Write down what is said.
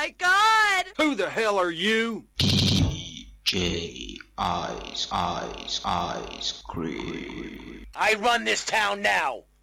my God! Who the hell are you? DJ Ice Cream. I run this town now.